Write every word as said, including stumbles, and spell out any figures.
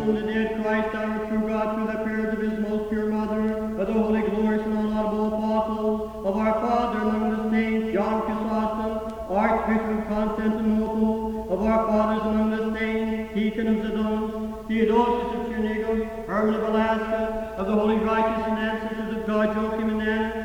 from the dead Christ our true God through the prayers of his most pure mother, of the holy, glorious, and unlaudable apostles, of our Father among the saints, John Chrysostom, Archbishop of Constantinople, of our fathers among the saints, Deacon of Zidon, Theodosius of Chernigoff, Herman of Alaska, of the holy, righteous, and ancestors of God, Joachim and Anna,